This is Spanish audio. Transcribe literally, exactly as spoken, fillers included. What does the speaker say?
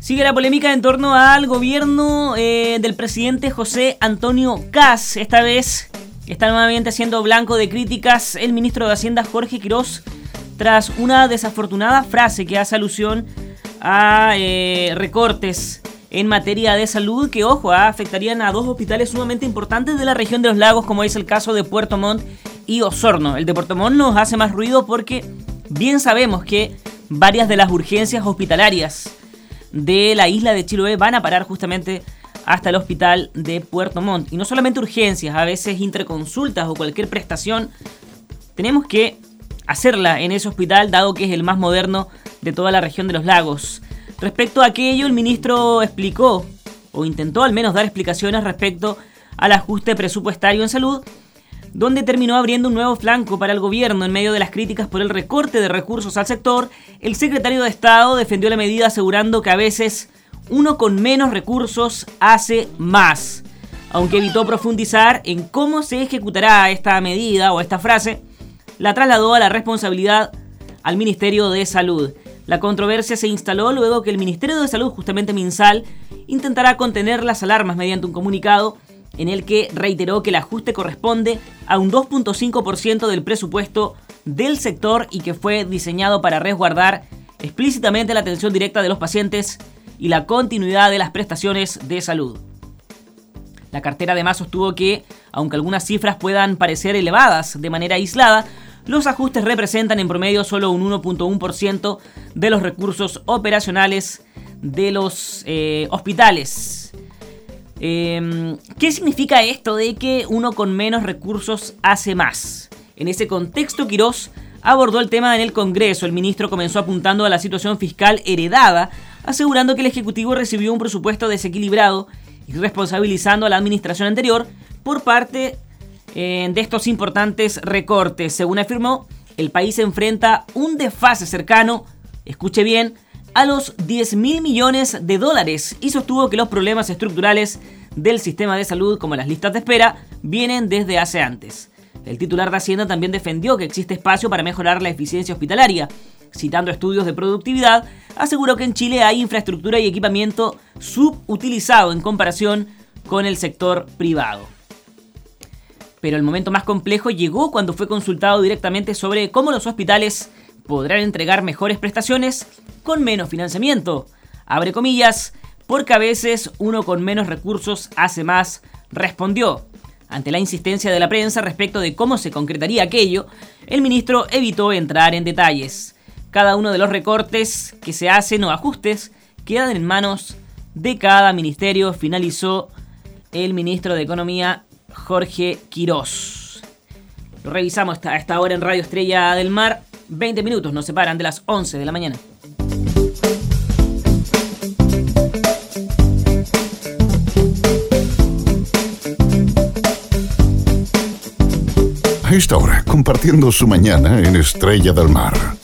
Sigue la polémica en torno al gobierno eh, del presidente José Antonio Kast. Esta vez está nuevamente siendo blanco de críticas el ministro de Hacienda Jorge Quirós tras una desafortunada frase que hace alusión a eh, recortes en materia de salud que, ojo, ah, afectarían a dos hospitales sumamente importantes de la región de los lagos, como es el caso de Puerto Montt y Osorno. El de Puerto Montt nos hace más ruido porque bien sabemos que varias de las urgencias hospitalarias de la isla de Chiloé van a parar justamente hasta el hospital de Puerto Montt. Y no solamente urgencias, a veces interconsultas o cualquier prestación tenemos que hacerla en ese hospital, dado que es el más moderno de toda la región de los lagos. Respecto a aquello, el ministro explicó, o intentó al menos dar explicaciones respecto al ajuste presupuestario en salud, donde terminó abriendo un nuevo flanco para el gobierno en medio de las críticas por el recorte de recursos al sector. El secretario de Estado defendió la medida asegurando que a veces uno con menos recursos hace más, aunque evitó profundizar en cómo se ejecutará esta medida o esta frase. La trasladó a la responsabilidad al Ministerio de Salud. La controversia se instaló luego que el Ministerio de Salud, justamente MinSal, intentará contener las alarmas mediante un comunicado en el que reiteró que el ajuste corresponde a un dos punto cinco por ciento del presupuesto del sector y que fue diseñado para resguardar explícitamente la atención directa de los pacientes y la continuidad de las prestaciones de salud. La cartera además sostuvo que, aunque algunas cifras puedan parecer elevadas de manera aislada, los ajustes representan en promedio solo un uno punto uno por ciento de los recursos operacionales de los eh, hospitales. Eh, ¿Qué significa esto de que uno con menos recursos hace más? En ese contexto, Quirós abordó el tema en el Congreso. El ministro comenzó apuntando a la situación fiscal heredada, asegurando que el Ejecutivo recibió un presupuesto desequilibrado y responsabilizando a la administración anterior por parte eh, de estos importantes recortes. Según afirmó, el país enfrenta un desfase cercano, escuche bien, a los diez mil millones de dólares y sostuvo que los problemas estructurales del sistema de salud, como las listas de espera, vienen desde hace antes. El titular de Hacienda también defendió que existe espacio para mejorar la eficiencia hospitalaria. Citando estudios de productividad, aseguró que en Chile hay infraestructura y equipamiento subutilizado en comparación con el sector privado. Pero el momento más complejo llegó cuando fue consultado directamente sobre cómo los hospitales podrán entregar mejores prestaciones con menos financiamiento. Abre comillas, porque a veces uno con menos recursos hace más, respondió. Ante la insistencia de la prensa respecto de cómo se concretaría aquello, el ministro evitó entrar en detalles. Cada uno de los recortes que se hacen o ajustes quedan en manos de cada ministerio, finalizó el ministro de Economía Jorge Quirós. Lo revisamos a esta hora en Radio Estrella del Mar. veinte minutos nos separan de las once de la mañana. A esta hora, compartiendo su mañana en Estrella del Mar.